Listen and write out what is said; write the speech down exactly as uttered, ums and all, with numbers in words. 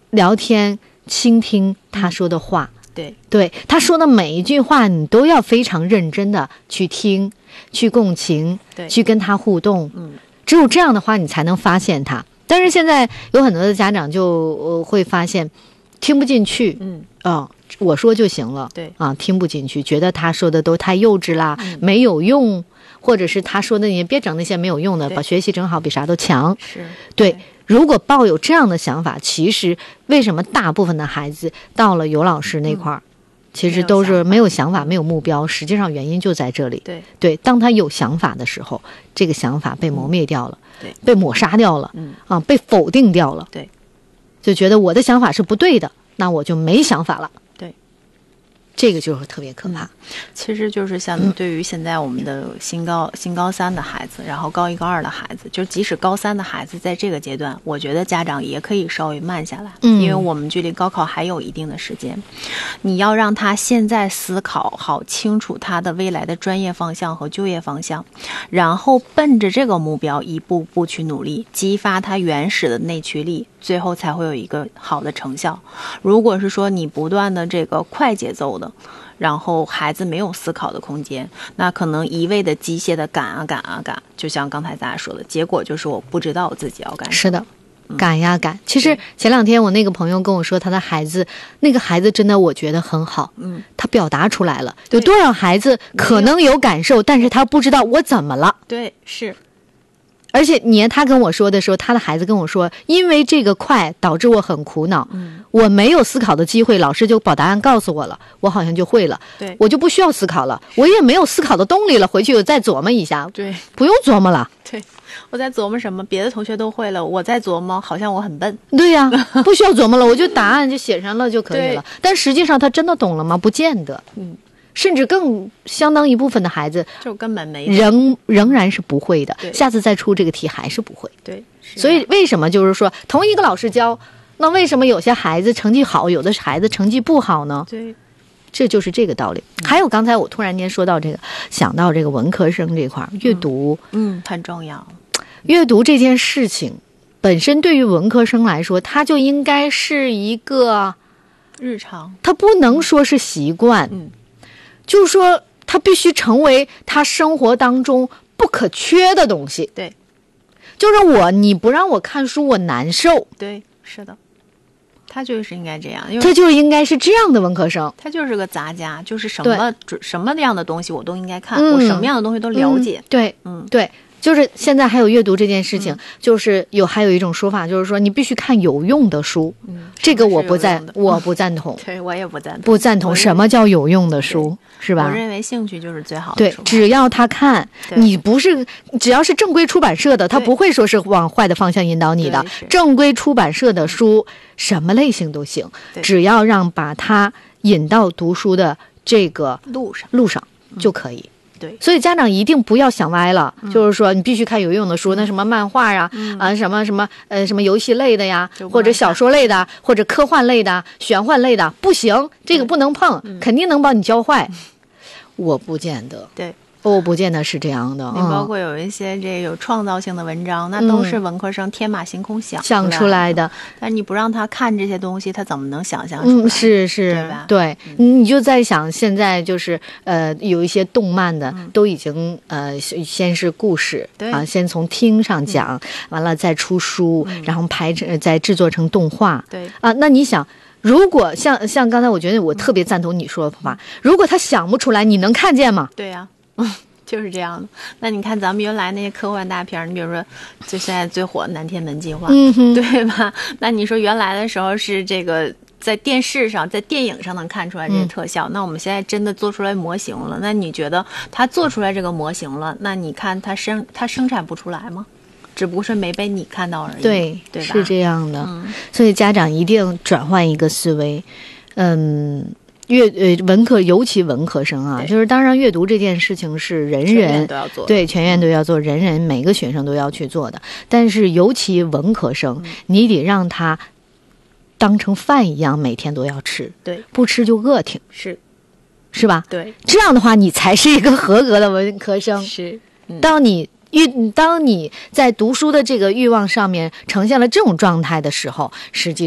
聊天，倾听他说的话。 嗯、对对，他说的每一句话，你都要非常认真的去听，去共情， 对， 去跟他互动。 嗯， 只有这样的话，你才能发现他。但是现在有很多的家长就、呃、会发现听不进去， 嗯啊、哦，我说就行了， 对啊，听不进去，觉得他说的都太幼稚啦，嗯、没有用，或者是他说的你别整那些没有用的，把学习整好比啥都强。 是， 对。对，如果抱有这样的想法，其实为什么大部分的孩子到了尤老师那块儿、嗯，其实都是没有想法、没有目标。实际上原因就在这里。 对对，当他有想法的时候，这个想法被磨灭掉了， 对， 被抹杀掉了， 嗯啊，被否定掉了。 对， 就觉得我的想法是不对的，那我就没想法了。 对， 这个就是特别可怕。 嗯、其实就是像对于现在我们的新高、嗯、新高三的孩子，然后高一高二的孩子，就即使高三的孩子在这个阶段，我觉得家长也可以稍微慢下来，嗯，因为我们距离高考还有一定的时间。你要让他现在思考好清楚他的未来的专业方向和就业方向，然后奔着这个目标一步步去努力，激发他原始的内驱力，最后才会有一个好的成效。如果是说你不断的这个快节奏的，然后孩子没有思考的空间，那可能一味的机械的赶啊赶啊赶，就像刚才咱俩说的，结果就是我不知道我自己要干什么。 是的，赶呀赶。其实前两天我那个朋友跟我说，他的孩子，那个孩子真的我觉得很好，嗯，他表达出来了。有多少孩子可能有感受，但是他不知道我怎么了。 对，是。 而且你他跟我说的时候，他的孩子跟我说，因为这个快导致我很苦恼，嗯，我没有思考的机会，老师就把答案告诉我了，我好像就会了， 对， 我就不需要思考了，我也没有思考的动力了，回去我再琢磨一下， 对， 不用琢磨了， 对，我在琢磨什么？别的同学都会了，我在琢磨，好像我很笨。 对呀、啊，不需要琢磨了，我就答案就写上了就可以了。但实际上他真的懂了吗？不见得，嗯。甚至更相当一部分的孩子就根本没仍仍然是不会的，下次再出这个题还是不会。 对， 所以为什么就是说同一个老师教，那为什么有些孩子成绩好，有的孩子成绩不好呢？ 对， 这就是这个道理。嗯、还有刚才我突然间说到这个，想到这个文科生这块阅读， 嗯，嗯很重要。 阅读这件事情本身对于文科生来说，它就应该是一个日常， 它不能说是习惯。 嗯。 就是说它必须成为他生活当中不可缺的东西。 对， 就是我你不让我看书我难受。 对，是的，他就是应该这样，因为他就应该是这样的文科生， 他就是个杂家，就是什么什么样的东西我都应该看、嗯、我什么样的东西都了解、 嗯、对，嗯，对，就是现在还有阅读这件事情、嗯、就是有还有一种说法，就是说你必须看有用的书、嗯、这个我不赞我不赞同对，我也不赞同不赞同什么叫有用的书是吧？ 我认为兴趣就是最好的书， 对，只要他看，你不是只要是正规出版社的，他不会说是往坏的方向引导你的。正规出版社的书，什么类型都行，只要让把他引到读书的这个路上路上就可以。 嗯、对， 所以家长一定不要想歪了， 嗯、 就是说你必须看有用的书，嗯、那什么漫画呀，嗯、啊什么什么呃什么游戏类的呀，或者小说类的，或者科幻类的、玄幻类的，不行，这个不能碰，肯定能把你教坏。我不见得， 对， 我不见得是这样的。 你包括有一些这有创造性的文章，嗯、那都是文科生天马行空想想出来的。 但你不让他看这些东西，他怎么能想象出来？ 嗯，是是， 对吧？ 对，嗯、你就在想，现在就是呃，有一些动漫的、嗯、都已经呃，先是故事啊，先从听上讲，嗯、完了再出书，嗯、然后拍成再制作成动画。 对啊，那你想。如果像像刚才，我觉得我特别赞同你说的话。如果他想不出来，你能看见吗？ 对呀、啊，就是这样的。那你看咱们原来那些科幻大片，你比如说，就现在最火的《南天门计划》， 嗯， 对吧？那你说原来的时候是这个在电视上、在电影上能看出来这些特效，嗯、那我们现在真的做出来模型了。那你觉得他做出来这个模型了，那你看他生他生产不出来吗？只不过是没被你看到而已， 对， 对吧？ 是这样的、 嗯， 所以家长一定转换一个思维，嗯，阅呃文科，尤其文科生啊，就是当然阅读这件事情是人人都要做， 对，全员都要做，人人每个学生都要去做的，但是尤其文科生，嗯、你得让他当成饭一样，每天都要吃， 对， 不吃就饿挺， 是， 是吧？ 对， 这样的话，你才是一个合格的文科生。 是，嗯、 当你。欲当你在读书的这个欲望上面呈现了这种状态的时候，实际